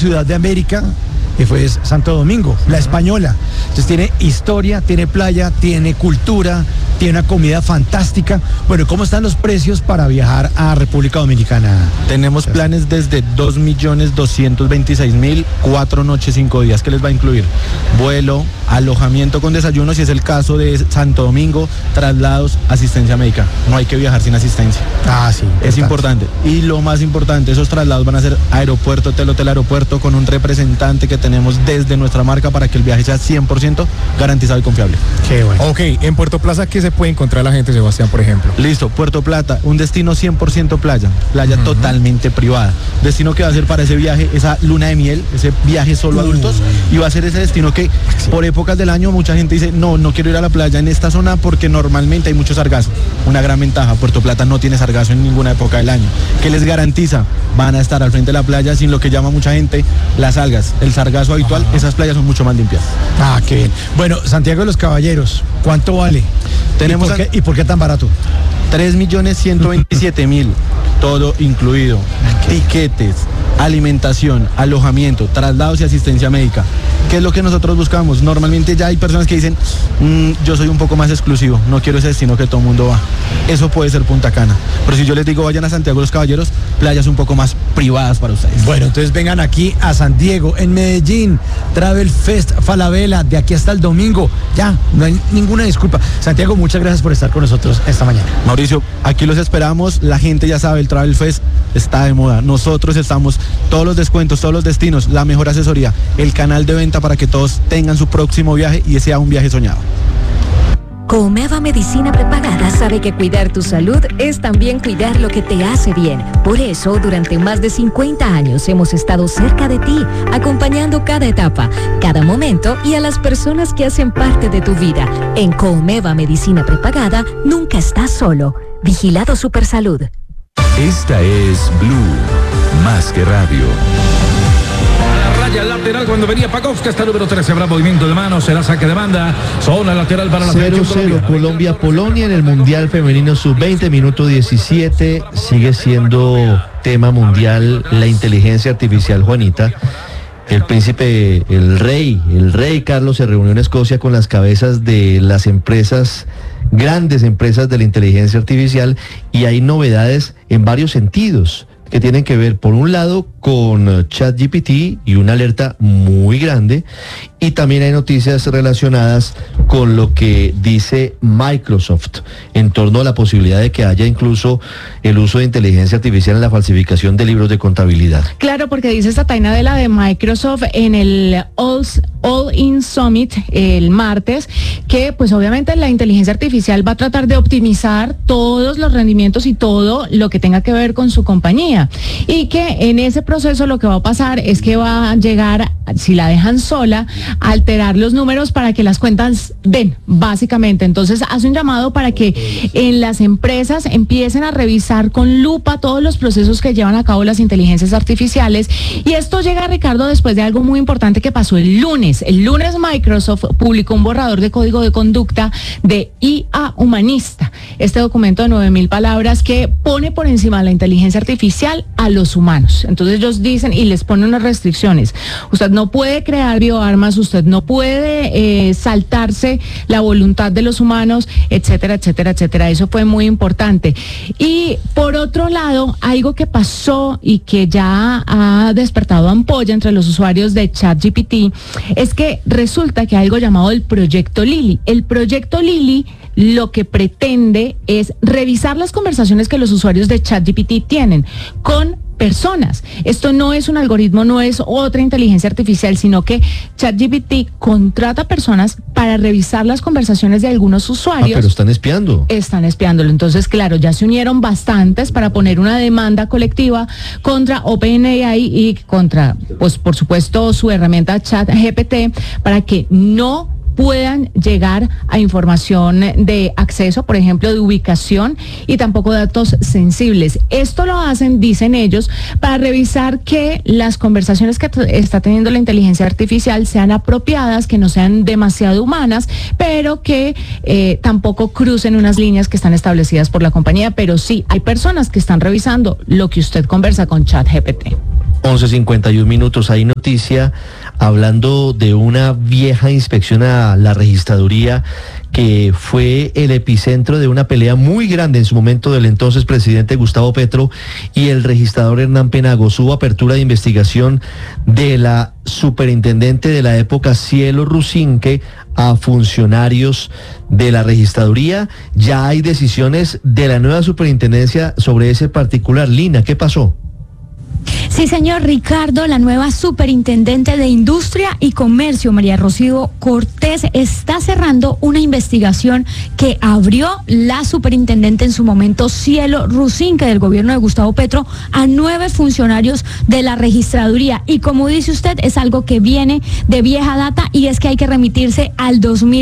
ciudad de América, que fue Santo Domingo, la española. Entonces tiene historia, tiene playa, tiene cultura, tiene una comida fantástica. Bueno, ¿cómo están los precios para viajar a República Dominicana? Tenemos planes desde 2.226.000, 4 noches, 5 días, que les va a incluir vuelo, alojamiento con desayuno, si es el caso de Santo Domingo, traslados, asistencia médica. No hay que viajar sin asistencia. Sí. Es importante. Y lo más importante, esos traslados van a ser aeropuerto, hotel aeropuerto, con un representante que tenemos desde nuestra marca para que el viaje sea 100% garantizado y confiable. Qué bueno. Ok, en Puerto Plata, ¿qué se puede encontrar la gente, Sebastián, por ejemplo? Listo, Puerto Plata, un destino 100% playa totalmente privada. Destino que va a ser para ese viaje, esa luna de miel, ese viaje solo adultos, y va a ser ese destino que por épocas del año mucha gente dice, no quiero ir a la playa en esta zona porque normalmente hay mucho sargazo. Una gran ventaja, Puerto Plata no tiene sargazo en ninguna época del año. ¿Qué les garantiza? Van a estar al frente de la playa sin lo que llama mucha gente las algas, el sargazo habitual. Esas playas son mucho más limpias. Qué bien. Bueno, Santiago de los Caballeros, ¿cuánto vale? Tenemos ¿Y por qué tan barato? 3.127.000, todo incluido. Tiquetes, alimentación, alojamiento, traslados y asistencia médica. ¿Qué es lo que nosotros buscamos? Normalmente ya hay personas que dicen, yo soy un poco más exclusivo, no quiero ese destino que todo el mundo va. Eso puede ser Punta Cana. Pero si yo les digo, vayan a Santiago de los Caballeros, playas un poco más privadas para ustedes. Bueno, entonces vengan aquí a San Diego, en Medellín, Travel Fest Falabella, de aquí hasta el domingo. Ya, no hay ninguna disculpa. Santiago, muchas gracias por estar con nosotros esta mañana. Mauricio, aquí los esperamos. La gente ya sabe, el Travel Fest está de moda. Nosotros estamos, todos los descuentos, todos los destinos, la mejor asesoría, el canal de venta para que todos tengan su próximo viaje y sea un viaje soñado. Comeva Medicina Prepagada sabe que cuidar tu salud es también cuidar lo que te hace bien. Por eso, durante más de 50 años hemos estado cerca de ti, acompañando cada etapa, cada momento y a las personas que hacen parte de tu vida. En Comeva Medicina Prepagada, nunca estás solo. Vigilado Supersalud. Esta es Blue, más que radio. Raya lateral cuando venía Pakovska, está número 13, habrá movimiento de manos, será saque de banda, zona lateral para la 0-0 Colombia-Polonia en el Mundial Femenino Sub-20, minuto 17, sigue siendo tema mundial la inteligencia artificial, Juanita. El príncipe, el rey Carlos se reunió en Escocia con las cabezas de las empresas, grandes empresas de la inteligencia artificial, y hay novedades en varios sentidos que tienen que ver, por un lado, con ChatGPT y una alerta muy grande, y también hay noticias relacionadas con lo que dice Microsoft en torno a la posibilidad de que haya incluso el uso de inteligencia artificial en la falsificación de libros de contabilidad. Claro, porque dice esta Tainadela de Microsoft en el All-In Summit el martes, que pues obviamente la inteligencia artificial va a tratar de optimizar todos los rendimientos y todo lo que tenga que ver con su compañía, y que en ese proceso lo que va a pasar es que va a llegar, si la dejan sola, a alterar los números para que las cuentas den, básicamente. Entonces hace un llamado para que en las empresas empiecen a revisar con lupa todos los procesos que llevan a cabo las inteligencias artificiales, y esto llega, Ricardo, después de algo muy importante que pasó el lunes. El lunes Microsoft publicó un borrador de código de conducta de IA humanista, este documento de 9.000 palabras que pone por encima de la inteligencia artificial a los humanos. Entonces ellos dicen y les ponen unas restricciones. Usted no puede crear bioarmas, usted no puede saltarse la voluntad de los humanos, etcétera, etcétera, etcétera. Eso fue muy importante. Y por otro lado, algo que pasó y que ya ha despertado ampolla entre los usuarios de ChatGPT es que resulta que hay algo llamado el Proyecto Lily. El Proyecto Lily lo que pretende es revisar las conversaciones que los usuarios de ChatGPT tienen con personas. Esto no es un algoritmo, no es otra inteligencia artificial, sino que ChatGPT contrata personas para revisar las conversaciones de algunos usuarios. Pero están espiando. Están espiándolo. Entonces, claro, ya se unieron bastantes para poner una demanda colectiva contra OpenAI y contra, pues, por supuesto, su herramienta ChatGPT para que no puedan llegar a información de acceso, por ejemplo, de ubicación, y tampoco datos sensibles. Esto lo hacen, dicen ellos, para revisar que las conversaciones que está teniendo la inteligencia artificial sean apropiadas, que no sean demasiado humanas, pero que tampoco crucen unas líneas que están establecidas por la compañía. Pero sí, hay personas que están revisando lo que usted conversa con ChatGPT. 11:51. Hay noticia hablando de una vieja inspección a la registraduría que fue el epicentro de una pelea muy grande en su momento del entonces presidente Gustavo Petro y el registrador Hernán Penagos. Hubo apertura de investigación de la superintendente de la época, Cielo Rusinque, a funcionarios de la registraduría. Ya hay decisiones de la nueva superintendencia sobre ese particular. Lina, ¿qué pasó? Sí, señor Ricardo, la nueva superintendente de Industria y Comercio, María Rocío Cortés, está cerrando una investigación que abrió la superintendente en su momento, Cielo Rusinque, del gobierno de Gustavo Petro, a 9 funcionarios de la registraduría. Y como dice usted, es algo que viene de vieja data y es que hay que remitirse al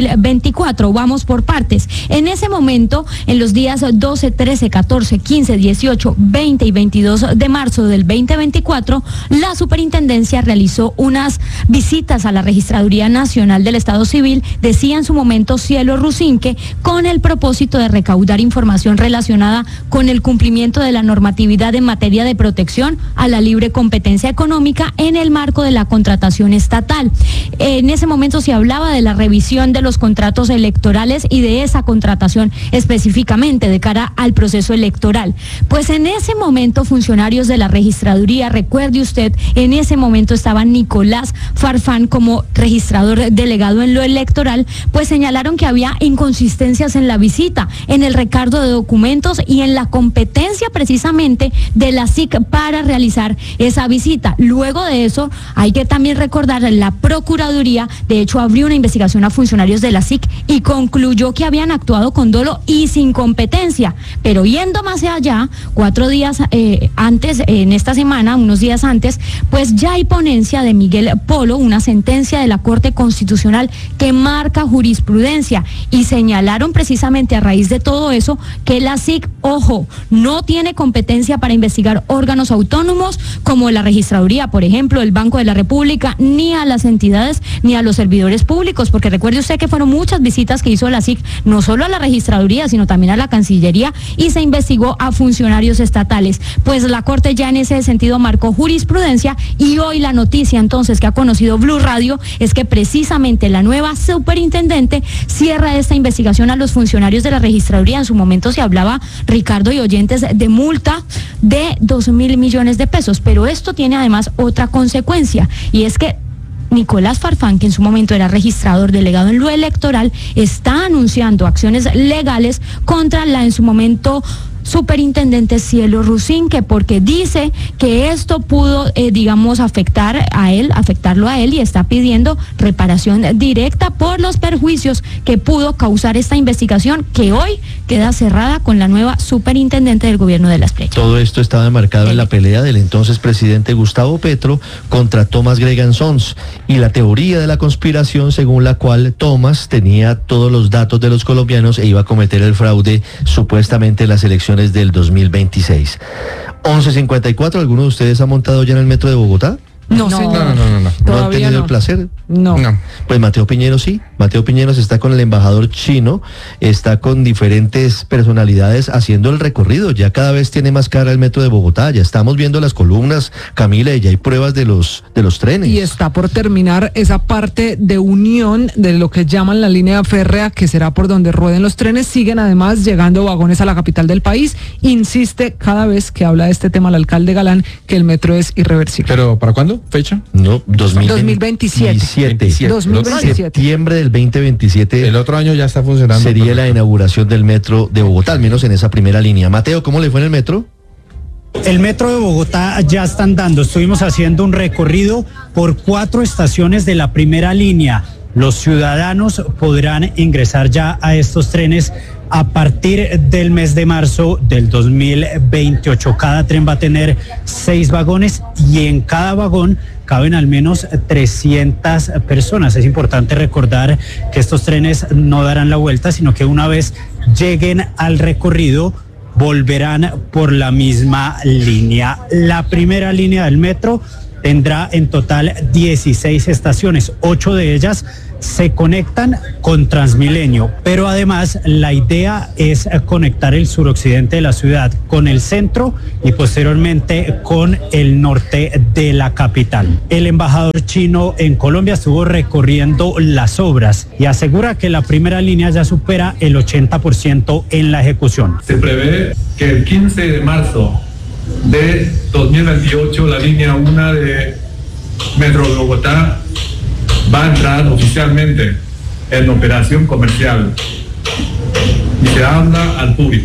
2024. Vamos por partes. En ese momento, en los días 12, 13, 14, 15, 18, 20 y 22 de marzo del 2024, la superintendencia realizó unas visitas a la Registraduría Nacional del Estado Civil, decía en su momento Cielo Rusinque, con el propósito de recaudar información relacionada con el cumplimiento de la normatividad en materia de protección a la libre competencia económica en el marco de la contratación estatal. En ese momento se hablaba de la revisión de los contratos electorales y de esa contratación específicamente de cara al proceso electoral. Pues en ese momento funcionarios de la registraduría, recuerde usted, en ese momento estaba Nicolás Farfán como registrador delegado en lo electoral, pues señalaron que había inconsistencias en la visita, en el recargo de documentos y en la competencia precisamente de la SIC para realizar esa visita. Luego de eso, hay que también recordar, la Procuraduría, de hecho, abrió una investigación a funcionarios de la SIC y concluyó que habían actuado con dolo y sin competencia. Pero yendo más allá, 4 días antes, en esta semana, unos días antes, pues ya hay ponencia de Miguel Polo, una sentencia de la Corte Constitucional que marca jurisprudencia, y señalaron precisamente a raíz de todo eso que la SIC, ojo, no tiene competencia para investigar órganos autónomos como la registraduría, por ejemplo, el Banco de la República, ni a las entidades ni a los servidores públicos, porque recuerde usted que fueron muchas visitas que hizo la SIC, no solo a la registraduría, sino también a la Cancillería, y se investigó a funcionarios estatales. Pues la Corte ya en ese sentido marcó jurisprudencia, y hoy la noticia entonces que ha conocido Blue Radio es que precisamente la nueva superintendente cierra esta investigación a los funcionarios de la registraduría. En su momento se hablaba, Ricardo y oyentes, de multa de 2.000 millones de pesos, pero esto tiene además otra consecuencia, y es que Nicolás Farfán, que en su momento era registrador delegado en lo electoral, está anunciando acciones legales contra la en su momento superintendente Cielo Rusinque, porque dice que esto pudo, afectarlo a él, y está pidiendo reparación directa por los perjuicios que pudo causar esta investigación, que hoy queda cerrada con la nueva superintendente del gobierno de Las Flechas. Todo esto estaba enmarcado en la pelea del entonces presidente Gustavo Petro contra Thomas Gregan Sons y la teoría de la conspiración según la cual Thomas tenía todos los datos de los colombianos e iba a cometer el fraude supuestamente en las elecciones del 2026. 11:54, ¿alguno de ustedes ha montado ya en el metro de Bogotá? No, señor. ¿No han tenido el placer? No. Pues Mateo Piñero sí. Mateo Piñero está con el embajador chino, está con diferentes personalidades haciendo el recorrido. Ya cada vez tiene más cara el metro de Bogotá. Ya estamos viendo las columnas, Camila, y ya hay pruebas de los trenes. Y está por terminar esa parte de unión de lo que llaman la línea férrea, que será por donde rueden los trenes. Siguen además llegando vagones a la capital del país. Insiste cada vez que habla de este tema el alcalde Galán que el metro es irreversible. ¿Pero para cuándo? ¿Fecha? No, 2027. 2027. Septiembre del 2027. El otro año ya está funcionando. Sería la inauguración del metro de Bogotá, al menos en esa primera línea. Mateo, ¿cómo le fue en el metro? El metro de Bogotá ya está andando. Estuvimos haciendo un recorrido por 4 estaciones de la primera línea. Los ciudadanos podrán ingresar ya a estos trenes a partir del mes de marzo del 2028. Cada tren va a tener 6 vagones y en cada vagón caben al menos 300 personas. Es importante recordar que estos trenes no darán la vuelta, sino que una vez lleguen al recorrido volverán por la misma línea. La primera línea del metro tendrá en total 16 estaciones, 8 de ellas se conectan con Transmilenio, pero además la idea es conectar el suroccidente de la ciudad con el centro y posteriormente con el norte de la capital. El embajador chino en Colombia estuvo recorriendo las obras y asegura que la primera línea ya supera el 80% en la ejecución. Se prevé que el 15 de marzo de 2028 la línea 1 de Metro de Bogotá va a entrar oficialmente en operación comercial y se habla al público.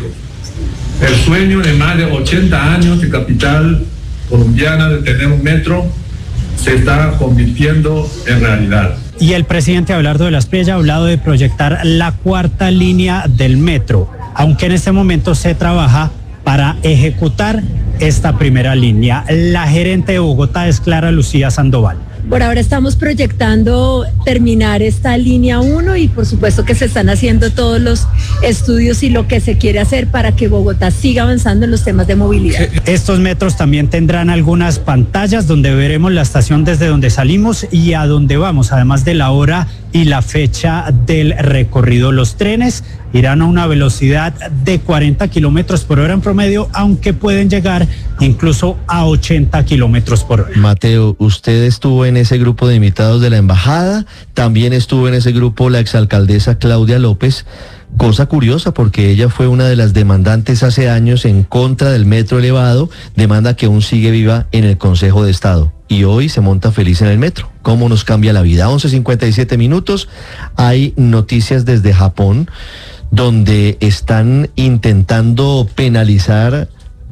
El sueño de más de 80 años de capital colombiana de tener un metro se está convirtiendo en realidad. Y el presidente Abelardo de la Espriella ha hablado de proyectar la 4ª línea del metro, aunque en este momento se trabaja para ejecutar esta primera línea. La gerente de Bogotá es Clara Lucía Sandoval. Por ahora estamos proyectando terminar esta línea 1 y por supuesto que se están haciendo todos los estudios y lo que se quiere hacer para que Bogotá siga avanzando en los temas de movilidad. Estos metros también tendrán algunas pantallas donde veremos la estación desde donde salimos y a dónde vamos, además de la hora y la fecha del recorrido. Los trenes irán a una velocidad de 40 kilómetros por hora en promedio, aunque pueden llegar incluso a 80 kilómetros por hora. Mateo, usted estuvo en ese grupo de invitados de la embajada, también estuvo en ese grupo la exalcaldesa Claudia López. Cosa curiosa porque ella fue una de las demandantes hace años en contra del metro elevado, demanda que aún sigue viva en el Consejo de Estado. Y hoy se monta feliz en el metro. ¿Cómo nos cambia la vida? 11:57 minutos. Hay noticias desde Japón donde están intentando penalizar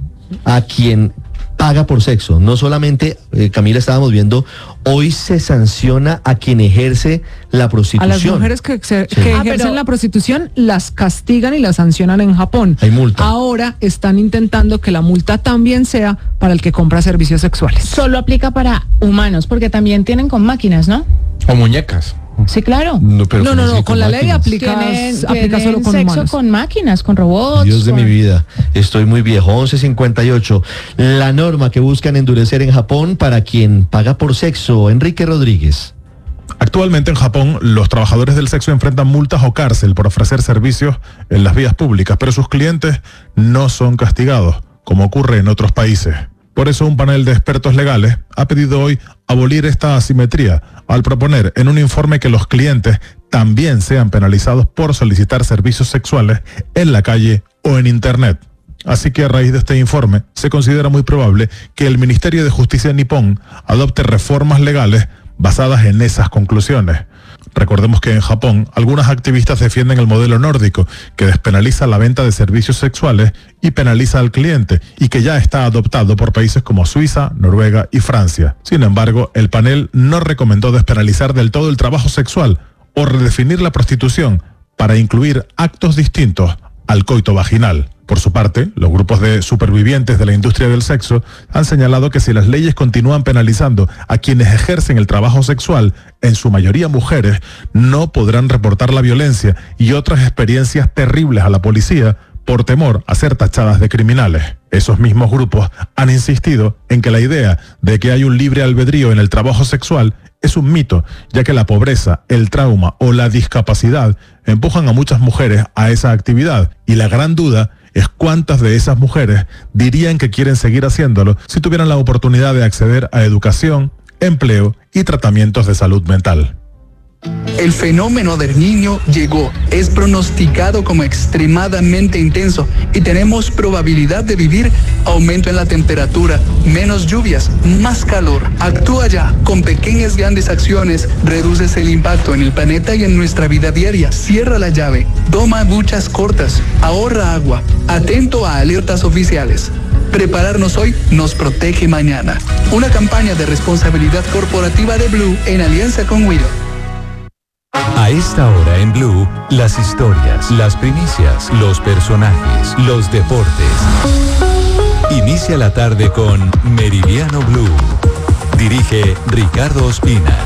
a quien paga por sexo. No solamente, Camila, estábamos viendo, hoy se sanciona a quien ejerce la prostitución. A las mujeres que ejercen la prostitución las castigan y las sancionan en Japón. Hay multa. Ahora están intentando que la multa también sea para el que compra servicios sexuales. Solo aplica para humanos, porque también tienen con máquinas, ¿no? O muñecas. Sí, claro. No, con la ley aplica solo con sexo humanos. Con máquinas, con robots. Dios de mi vida, estoy muy viejo. 11:58. La norma que buscan endurecer en Japón para quien paga por sexo. Enrique Rodríguez. Actualmente en Japón, los trabajadores del sexo enfrentan multas o cárcel por ofrecer servicios en las vías públicas, pero sus clientes no son castigados, como ocurre en otros países. Por eso un panel de expertos legales ha pedido hoy abolir esta asimetría al proponer en un informe que los clientes también sean penalizados por solicitar servicios sexuales en la calle o en Internet. Así que a raíz de este informe se considera muy probable que el Ministerio de Justicia nipón adopte reformas legales basadas en esas conclusiones. Recordemos que en Japón algunas activistas defienden el modelo nórdico, que despenaliza la venta de servicios sexuales y penaliza al cliente, y que ya está adoptado por países como Suiza, Noruega y Francia. Sin embargo, el panel no recomendó despenalizar del todo el trabajo sexual o redefinir la prostitución para incluir actos distintos al coito vaginal. Por su parte, los grupos de supervivientes de la industria del sexo han señalado que si las leyes continúan penalizando a quienes ejercen el trabajo sexual, en su mayoría mujeres, no podrán reportar la violencia y otras experiencias terribles a la policía por temor a ser tachadas de criminales. Esos mismos grupos han insistido en que la idea de que hay un libre albedrío en el trabajo sexual es un mito, ya que la pobreza, el trauma o la discapacidad empujan a muchas mujeres a esa actividad, y la gran duda es cuántas de esas mujeres dirían que quieren seguir haciéndolo si tuvieran la oportunidad de acceder a educación, empleo y tratamientos de salud mental. El fenómeno del Niño llegó, es pronosticado como extremadamente intenso y tenemos probabilidad de vivir aumento en la temperatura, menos lluvias, más calor. Actúa ya, con pequeñas grandes acciones, reduces el impacto en el planeta y en nuestra vida diaria. Cierra la llave, toma duchas cortas, ahorra agua, atento a alertas oficiales. Prepararnos hoy nos protege mañana. Una campaña de responsabilidad corporativa de Blue en alianza con Wido. A esta hora en Blue, las historias, las primicias, los personajes, los deportes. Inicia la tarde con Meridiano Blue. Dirige Ricardo Ospina.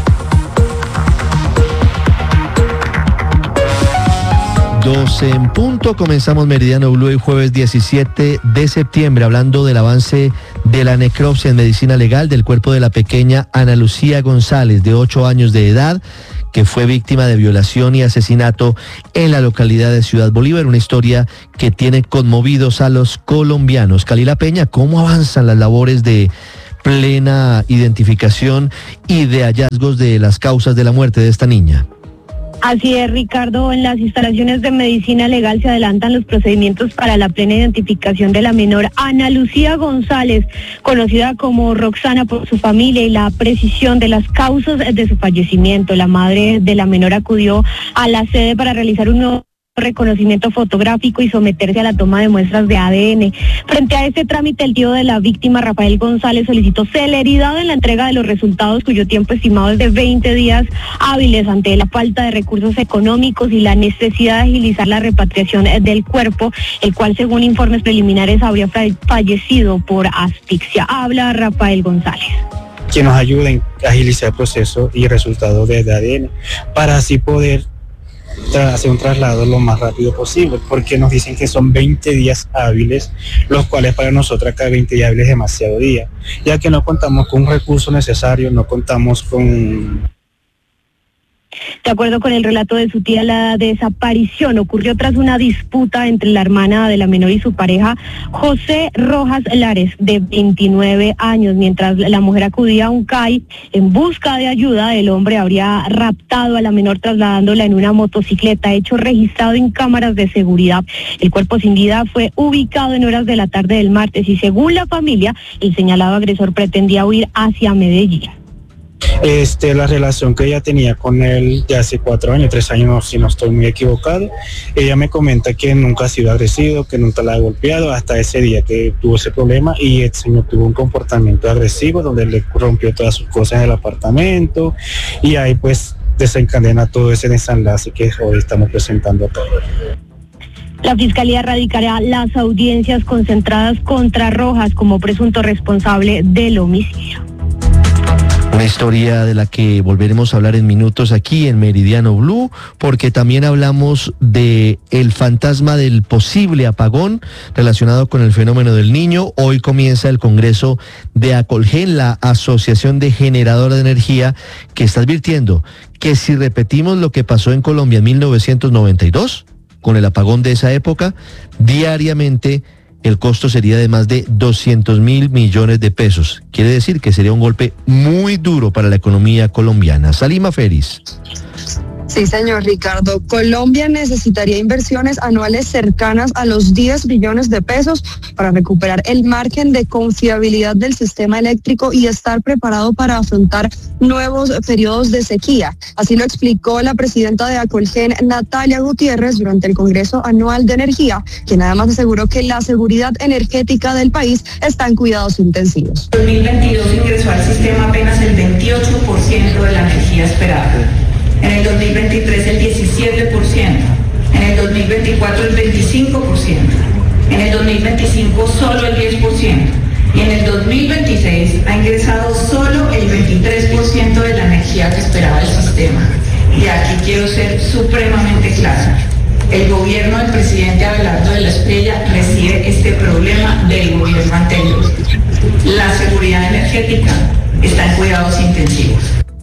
12 en punto, comenzamos Meridiano Blue el jueves 17 de septiembre, hablando del avance de la necropsia en medicina legal del cuerpo de la pequeña Ana Lucía González, de 8 años de edad, que fue víctima de violación y asesinato en la localidad de Ciudad Bolívar, una historia que tiene conmovidos a los colombianos. Kalila Peña, ¿cómo avanzan las labores de plena identificación y de hallazgos de las causas de la muerte de esta niña? Así es, Ricardo, en las instalaciones de medicina legal se adelantan los procedimientos para la plena identificación de la menor Ana Lucía González, conocida como Roxana por su familia, y la precisión de las causas de su fallecimiento. La madre de la menor acudió a la sede para realizar un nuevo reconocimiento fotográfico y someterse a la toma de muestras de ADN. Frente a este trámite, el tío de la víctima, Rafael González, solicitó celeridad en la entrega de los resultados, cuyo tiempo estimado es de 20 días hábiles, ante la falta de recursos económicos y la necesidad de agilizar la repatriación del cuerpo, el cual, según informes preliminares, habría fallecido por asfixia. Habla Rafael González. Que nos ayuden a agilizar el proceso y resultados de ADN para así poder hacer un traslado lo más rápido posible, porque nos dicen que son 20 días hábiles, los cuales para nosotros acá 20 días hábiles es demasiado día, ya que no contamos con un recurso necesario, no contamos con... De acuerdo con el relato de su tía, la desaparición ocurrió tras una disputa entre la hermana de la menor y su pareja, José Rojas Lares, de 29 años. Mientras la mujer acudía a un CAI en busca de ayuda, el hombre habría raptado a la menor trasladándola en una motocicleta, hecho registrado en cámaras de seguridad. El cuerpo sin vida fue ubicado en horas de la tarde del martes y, según la familia, el señalado agresor pretendía huir hacia Medellín. La relación que ella tenía con él de hace 4 años, 3 años, no, si no estoy muy equivocado, ella me comenta que nunca ha sido agresivo, que nunca la ha golpeado hasta ese día que tuvo ese problema, y el señor tuvo un comportamiento agresivo donde le rompió todas sus cosas en el apartamento, y ahí pues desencadena todo ese desenlace que hoy estamos presentando a todos. La Fiscalía radicará las audiencias concentradas contra Rojas como presunto responsable del homicidio. Una historia de la que volveremos a hablar en minutos aquí en Meridiano Blue, porque también hablamos de el fantasma del posible apagón relacionado con el fenómeno del Niño. Hoy comienza el Congreso de Acolgen, la Asociación de Generadora de Energía, que está advirtiendo que si repetimos lo que pasó en Colombia en 1992, con el apagón de esa época, diariamente el costo sería de más de 200.000 millones de pesos. Quiere decir que sería un golpe muy duro para la economía colombiana. Salima Feris. Sí, señor Ricardo. Colombia necesitaría inversiones anuales cercanas a los 10 billones de pesos para recuperar el margen de confiabilidad del sistema eléctrico y estar preparado para afrontar nuevos periodos de sequía. Así lo explicó la presidenta de Acolgen, Natalia Gutiérrez, durante el Congreso Anual de Energía, quien además aseguró que la seguridad energética del país está en cuidados intensivos. En 2022 ingresó al sistema apenas el 28% de la energía esperada. En el 2023 el 17%, en el 2024 el 25%, en el 2025 solo el 10% y en el 2026 ha ingresado solo el 23% de la energía que esperaba el sistema. Y aquí quiero ser supremamente clara. El gobierno del presidente Abelardo de la Espriella recibe este problema del gobierno anterior. La seguridad energética está en cuidados intensivos.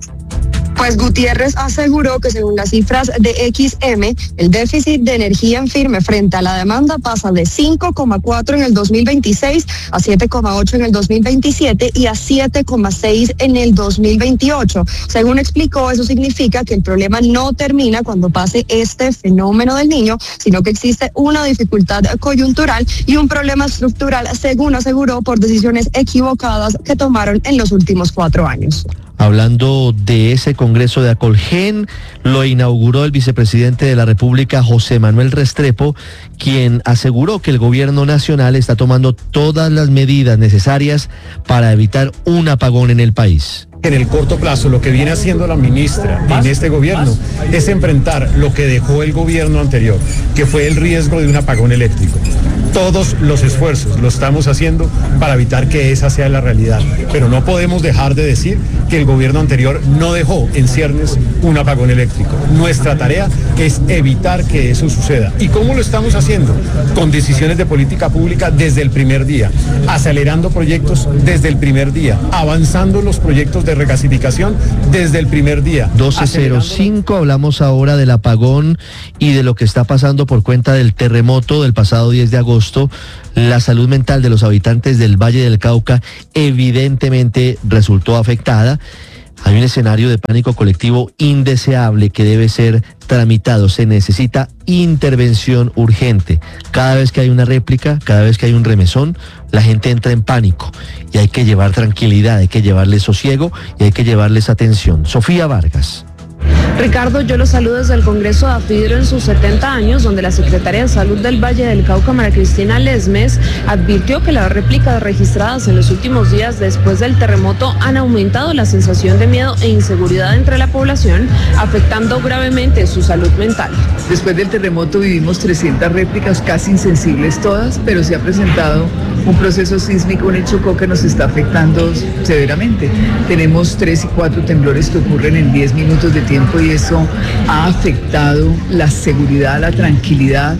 Pues Gutiérrez aseguró que según las cifras de XM, el déficit de energía en firme frente a la demanda pasa de 5,4 en el 2026 a 7,8 en el 2027 y a 7,6 en el 2028. Según explicó, eso significa que el problema no termina cuando pase este fenómeno del Niño, sino que existe una dificultad coyuntural y un problema estructural, según aseguró, por decisiones equivocadas que tomaron en los últimos 4 años. Hablando de ese Congreso de Acolgen, lo inauguró el vicepresidente de la República, José Manuel Restrepo, quien aseguró que el gobierno nacional está tomando todas las medidas necesarias para evitar un apagón en el país. En el corto plazo, lo que viene haciendo la ministra en este gobierno es enfrentar lo que dejó el gobierno anterior, que fue el riesgo de un apagón eléctrico. todos los esfuerzos lo estamos haciendo para evitar que esa sea la realidad. Pero no podemos dejar de decir que el gobierno anterior no dejó en ciernes un apagón eléctrico. Nuestra tarea es evitar que eso suceda. ¿Y cómo lo estamos haciendo? Con decisiones de política pública desde el primer día, acelerando proyectos desde el primer día, avanzando los proyectos de regasificación desde el primer día. 12:05, hablamos ahora del apagón y de lo que está pasando por cuenta del terremoto del pasado 10 de agosto. La salud mental de los habitantes del Valle del Cauca evidentemente resultó afectada. Hay un escenario de pánico colectivo indeseable que debe ser tramitado. Se necesita intervención urgente. Cada vez que hay una réplica, cada vez que hay un remesón, la gente entra en pánico y hay que llevar tranquilidad, hay que llevarles sosiego y hay que llevarles atención. Sofía Vargas. Ricardo, yo los saludo desde el Congreso de Afidro en sus 70 años, donde la Secretaria de Salud del Valle del Cauca, María Cristina Lesmes, advirtió que las réplicas registradas en los últimos días después del terremoto han aumentado la sensación de miedo e inseguridad entre la población, afectando gravemente su salud mental. Después del terremoto vivimos 300 réplicas, casi insensibles todas, pero se ha presentado un proceso sísmico en el Chocó que nos está afectando severamente. Tenemos 3 y 4 temblores que ocurren en 10 minutos de tiempo y eso ha afectado la seguridad, la tranquilidad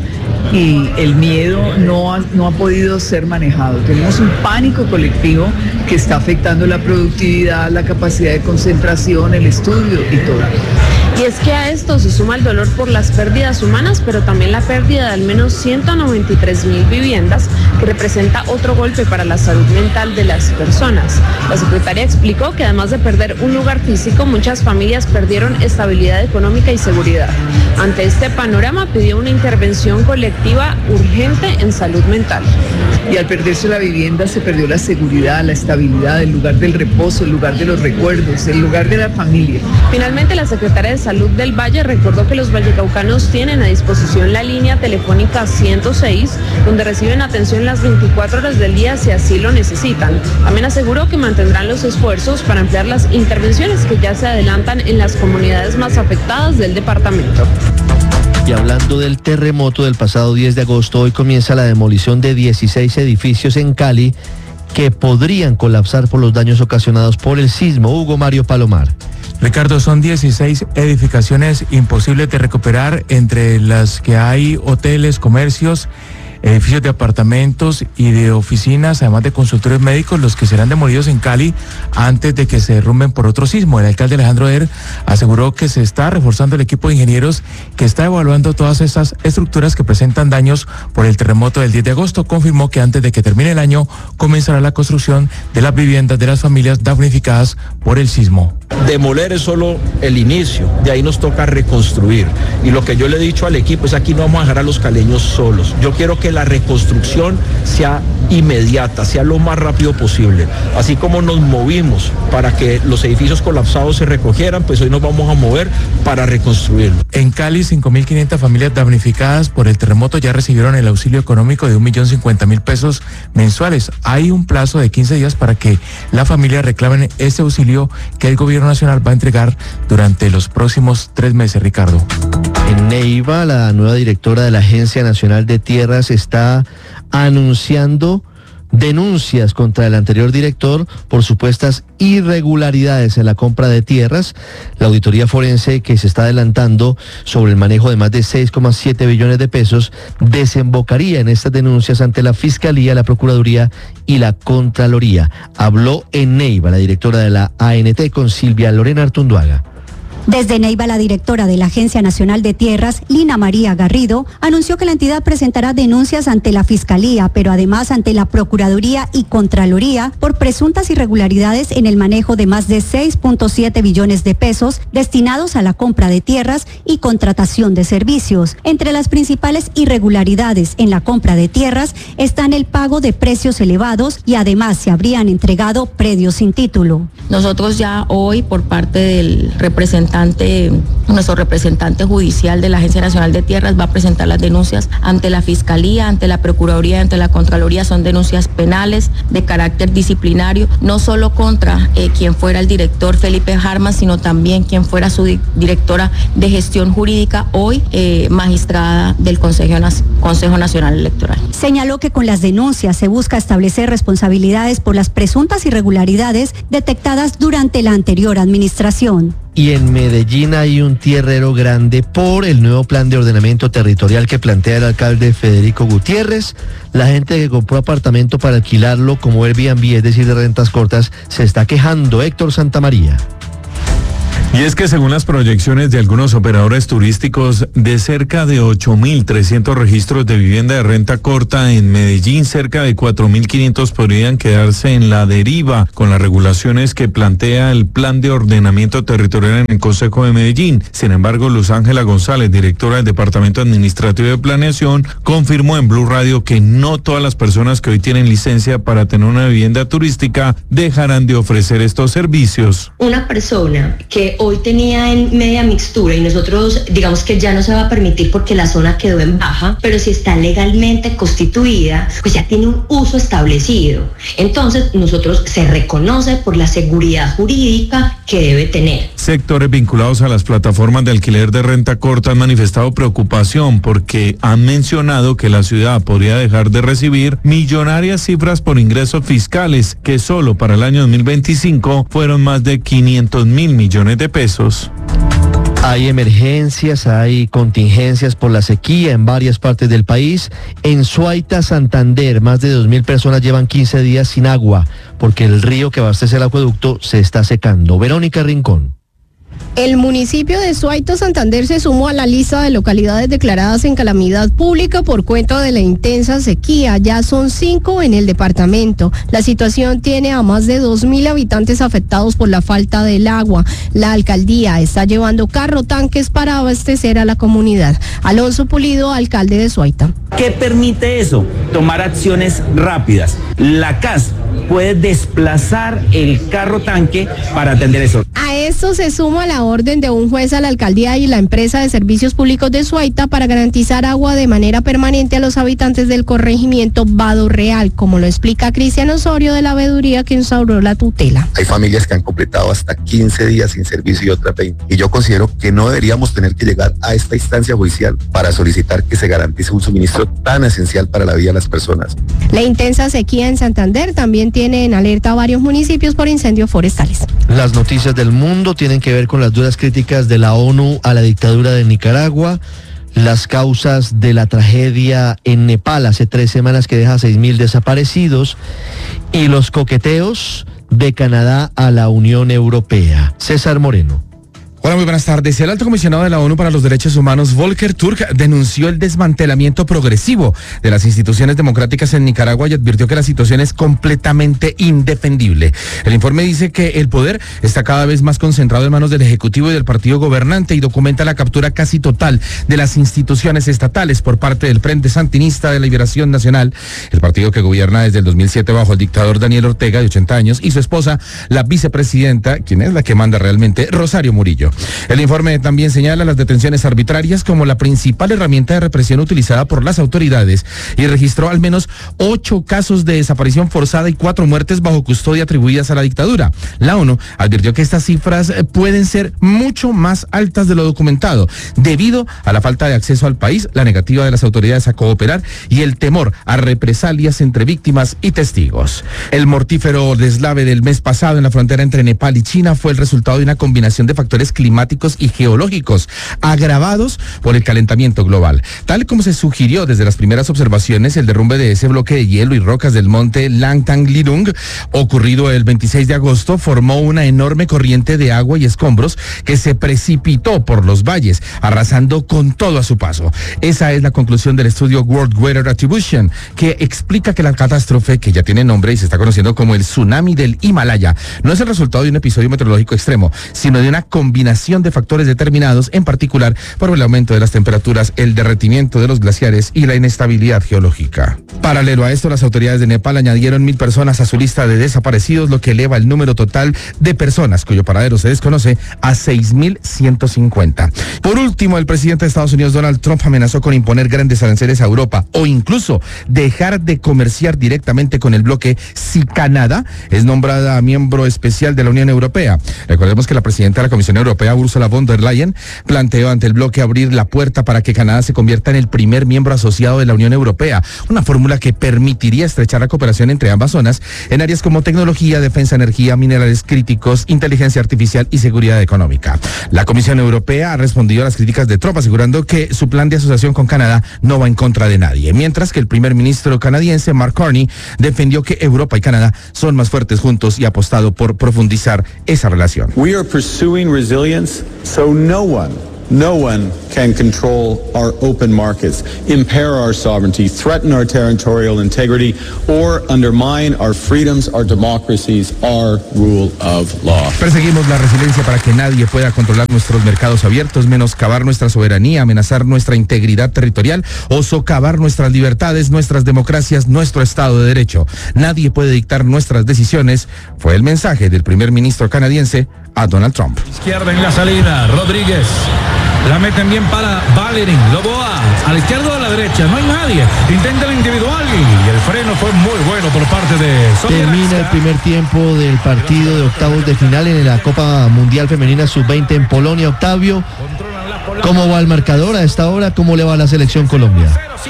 y el miedo no ha podido ser manejado. Tenemos un pánico colectivo que está afectando la productividad, la capacidad de concentración, el estudio y todo. Y es que a esto se suma el dolor por las pérdidas humanas, pero también la pérdida de al menos 193,000 viviendas, que representa otro golpe para la salud mental de las personas. La secretaria explicó que además de perder un lugar físico, muchas familias perdieron estabilidad económica y seguridad. Ante este panorama, pidió una intervención colectiva urgente en salud mental. Y al perderse la vivienda se perdió la seguridad, la estabilidad, el lugar del reposo, el lugar de los recuerdos, el lugar de la familia. Finalmente, la secretaria de Salud del Valle recordó que los vallecaucanos tienen a disposición la línea telefónica 106, donde reciben atención las 24 horas del día si así lo necesitan. También aseguró que mantendrán los esfuerzos para ampliar las intervenciones que ya se adelantan en las comunidades más afectadas del departamento. Y hablando del terremoto del pasado 10 de agosto, hoy comienza la demolición de 16 edificios en Cali que podrían colapsar por los daños ocasionados por el sismo. Hugo Mario Palomar. Ricardo, son 16 edificaciones imposibles de recuperar, entre las que hay hoteles, comercios, edificios de apartamentos y de oficinas, además de consultorios médicos, los que serán demolidos en Cali antes de que se derrumben por otro sismo. El alcalde Alejandro Der aseguró que se está reforzando el equipo de ingenieros que está evaluando todas estas estructuras que presentan daños por el terremoto del 10 de agosto. Confirmó que antes de que termine el año comenzará la construcción de las viviendas de las familias damnificadas por el sismo. Demoler es solo el inicio, de ahí nos toca reconstruir. Y lo que yo le he dicho al equipo es: aquí no vamos a dejar a los caleños solos. Yo quiero que la reconstrucción sea inmediata, sea lo más rápido posible. Así como nos movimos para que los edificios colapsados se recogieran, pues hoy nos vamos a mover para reconstruirlo. En Cali, 5.500 familias damnificadas por el terremoto ya recibieron el auxilio económico de 1.050.000 pesos mensuales. Hay un plazo de 15 días para que la familia reclamen este auxilio que el gobierno nacional va a entregar durante los próximos 3 meses, Ricardo. En Neiva, la nueva directora de la Agencia Nacional de Tierras está anunciando denuncias contra el anterior director por supuestas irregularidades en la compra de tierras. La auditoría forense que se está adelantando sobre el manejo de más de 6,7 billones de pesos desembocaría en estas denuncias ante la Fiscalía, la Procuraduría y la Contraloría. Habló en Neiva la directora de la ANT con Silvia Lorena Artunduaga. Desde Neiva, la directora de la Agencia Nacional de Tierras, Lina María Garrido, anunció que la entidad presentará denuncias ante la Fiscalía, pero además ante la Procuraduría y Contraloría por presuntas irregularidades en el manejo de más de 6,7 billones de pesos destinados a la compra de tierras y contratación de servicios. Entre las principales irregularidades en la compra de tierras están el pago de precios elevados y además se habrían entregado predios sin título. Nosotros ya hoy, por parte del representante representante judicial de la Agencia Nacional de Tierras va a presentar las denuncias ante la Fiscalía, ante la Procuraduría, ante la Contraloría. Son denuncias penales de carácter disciplinario, no solo contra quien fuera el director Felipe Harman, sino también quien fuera su directora de gestión jurídica, hoy magistrada del Consejo Nacional Electoral. Señaló que con las denuncias se busca establecer responsabilidades por las presuntas irregularidades detectadas durante la anterior administración. Y en Medellín hay un tierrero grande por el nuevo plan de ordenamiento territorial que plantea el alcalde Federico Gutiérrez. La gente que compró apartamento para alquilarlo como Airbnb, es decir, de rentas cortas, se está quejando. Héctor Santamaría. Y es que según las proyecciones de algunos operadores turísticos, de cerca de 8.300 registros de vivienda de renta corta en Medellín, cerca de 4.500 podrían quedarse en la deriva con las regulaciones que plantea el plan de ordenamiento territorial en el Consejo de Medellín. Sin embargo, Luz Ángela González, directora del Departamento Administrativo de Planeación, confirmó en Blue Radio que no todas las personas que hoy tienen licencia para tener una vivienda turística dejarán de ofrecer estos servicios. Una persona que hoy tenía en media mixtura y nosotros digamos que ya no se va a permitir porque la zona quedó en baja, pero si está legalmente constituida, pues ya tiene un uso establecido. Entonces nosotros se reconoce por la seguridad jurídica que debe tener. Sectores vinculados a las plataformas de alquiler de renta corta han manifestado preocupación porque han mencionado que la ciudad podría dejar de recibir millonarias cifras por ingresos fiscales, que solo para el año 2025 fueron más de 500.000 millones de pesos. Hay emergencias, hay contingencias por la sequía en varias partes del país. En Suaita, Santander, más de 2.000 personas llevan 15 días sin agua porque el río que abastece el acueducto se está secando. Verónica Rincón. El municipio de Suaita, Santander, se sumó a la lista de localidades declaradas en calamidad pública por cuenta de la intensa sequía. Ya son 5 en el departamento. La situación tiene a más de 2.000 habitantes afectados por la falta del agua. La alcaldía está llevando carro-tanques para abastecer a la comunidad. Alonso Pulido, alcalde de Suaita. ¿Qué permite eso? Tomar acciones rápidas. La CAS puede desplazar el carro-tanque para atender eso. A esto se suma la orden de un juez a la alcaldía y la empresa de servicios públicos de Suaita para garantizar agua de manera permanente a los habitantes del corregimiento Vado Real, como lo explica Cristian Osorio de la veeduría que instauró la tutela. Hay familias que han completado hasta 15 días sin servicio y otras 20. Y yo considero que no deberíamos tener que llegar a esta instancia judicial para solicitar que se garantice un suministro tan esencial para la vida de las personas. La intensa sequía en Santander también tiene en alerta a varios municipios por incendios forestales. Las noticias del mundo tienen que ver con las duras críticas de la ONU a la dictadura de Nicaragua, las causas de la tragedia en Nepal hace 3 semanas que deja 6.000 desaparecidos y los coqueteos de Canadá a la Unión Europea. César Moreno. Hola, muy buenas tardes. El alto comisionado de la ONU para los Derechos Humanos, Volker Turk, denunció el desmantelamiento progresivo de las instituciones democráticas en Nicaragua y advirtió que la situación es completamente indefendible. El informe dice que el poder está cada vez más concentrado en manos del Ejecutivo y del partido gobernante y documenta la captura casi total de las instituciones estatales por parte del Frente Sandinista de Liberación Nacional, el partido que gobierna desde el 2007 bajo el dictador Daniel Ortega, de 80 años, y su esposa, la vicepresidenta, quien es la que manda realmente, Rosario Murillo. El informe también señala las detenciones arbitrarias como la principal herramienta de represión utilizada por las autoridades y registró al menos 8 casos de desaparición forzada y 4 muertes bajo custodia atribuidas a la dictadura. La ONU advirtió que estas cifras pueden ser mucho más altas de lo documentado, debido a la falta de acceso al país, la negativa de las autoridades a cooperar y el temor a represalias entre víctimas y testigos. El mortífero deslave del mes pasado en la frontera entre Nepal y China fue el resultado de una combinación de factores climáticos y geológicos agravados por el calentamiento global. Tal como se sugirió desde las primeras observaciones, el derrumbe de ese bloque de hielo y rocas del monte Langtang Lidung, ocurrido el 26 de agosto, formó una enorme corriente de agua y escombros que se precipitó por los valles, arrasando con todo a su paso. Esa es la conclusión del estudio World Weather Attribution, que explica que la catástrofe, que ya tiene nombre y se está conociendo como el tsunami del Himalaya, no es el resultado de un episodio meteorológico extremo, sino de una combinación combinación de factores determinados, en particular por el aumento de las temperaturas, el derretimiento de los glaciares y la inestabilidad geológica. Paralelo a esto, las autoridades de Nepal añadieron 1.000 personas a su lista de desaparecidos, lo que eleva el número total de personas cuyo paradero se desconoce a 6.150. Por último, el presidente de Estados Unidos, Donald Trump, amenazó con imponer grandes aranceles a Europa o incluso dejar de comerciar directamente con el bloque si Canadá es nombrada miembro especial de la Unión Europea. Recordemos que la presidenta de la Comisión Europea, Ursula von der Leyen, planteó ante el bloque abrir la puerta para que Canadá se convierta en el primer miembro asociado de la Unión Europea, una fórmula que permitiría estrechar la cooperación entre ambas zonas en áreas como tecnología, defensa, energía, minerales críticos, inteligencia artificial y seguridad económica. La Comisión Europea ha respondido a las críticas de Trump, asegurando que su plan de asociación con Canadá no va en contra de nadie, mientras que el primer ministro canadiense, Mark Carney, defendió que Europa y Canadá son más fuertes juntos y ha apostado por profundizar esa relación. We are pursuing resilience so no one can control our open markets, impair our sovereignty, threaten our territorial integrity, or undermine our freedoms, our democracies, our rule of law. Perseguimos la resiliencia para que nadie pueda controlar nuestros mercados abiertos, menoscabar nuestra soberanía, amenazar nuestra integridad territorial o socavar nuestras libertades, nuestras democracias, nuestro Estado de Derecho. Nadie puede dictar nuestras decisiones, fue el mensaje del primer ministro canadiense a Donald Trump. Izquierda en la salida, Rodríguez. La meten bien para Ballerín, Loboa, a la izquierda o a la derecha, no hay nadie. Intenta el individual y el freno fue muy bueno por parte de Sonia. Termina el primer tiempo del partido de octavos de final en la Copa Mundial Femenina Sub-20 en Polonia. Octavio, ¿cómo va el marcador a esta hora? ¿Cómo le va a la selección Colombia?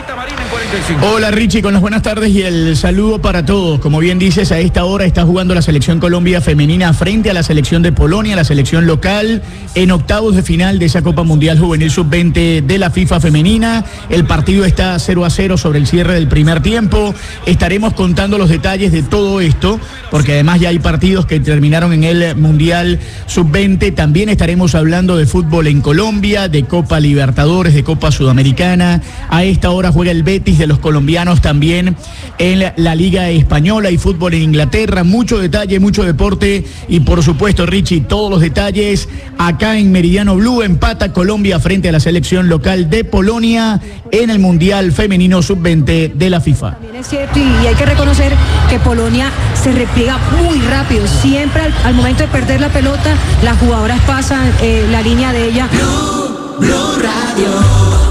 Hola Richie, con las buenas tardes y el saludo para todos. Como bien dices, a esta hora está jugando la selección Colombia femenina frente a la selección de Polonia, la selección local, en octavos de final de esa Copa Mundial Juvenil Sub-20 de la FIFA femenina. El partido está 0-0 sobre el cierre del primer tiempo. Estaremos contando los detalles de todo esto, porque además ya hay partidos que terminaron en el Mundial Sub-20. También estaremos hablando de fútbol en Colombia, de Copa Libertadores, de Copa Sudamericana. A esta hora juega el Betis de los colombianos también en la Liga Española y fútbol en Inglaterra. Mucho detalle, mucho deporte y por supuesto, Richie, todos los detalles acá en Meridiano Blue. Empata Colombia frente a la selección local de Polonia en el Mundial Femenino Sub-20 de la FIFA. También es cierto y hay que reconocer que Polonia se repliega muy rápido. Siempre al momento de perder la pelota, las jugadoras pasan la línea de ella. Blue Radio.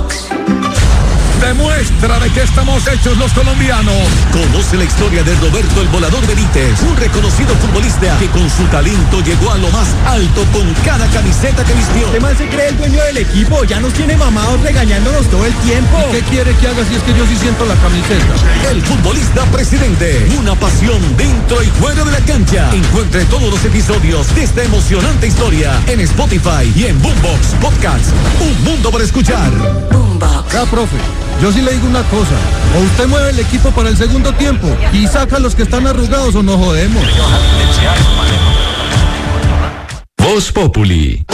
Demuestra de qué estamos hechos los colombianos. Conoce la historia de Roberto el Volador Benítez, un reconocido futbolista que con su talento llegó a lo más alto con cada camiseta que vistió. ¿Qué más se cree el dueño del equipo? Ya nos tiene mamados regañándonos todo el tiempo. ¿Y qué quiere que haga si es que yo sí siento la camiseta? El futbolista presidente, una pasión dentro y fuera de la cancha. Encuentre todos los episodios de esta emocionante historia en Spotify y en Boombox Podcasts. Un mundo para escuchar. Boombox. Ya, profe. Yo sí le digo una cosa, o usted mueve el equipo para el segundo tiempo y saca a los que están arrugados o nos jodemos. Voz Populi.